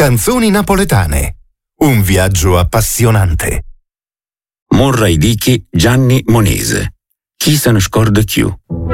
Canzoni napoletane. Un viaggio appassionante. Morra i dichi Gianni Monese. Chi se ne scorda più?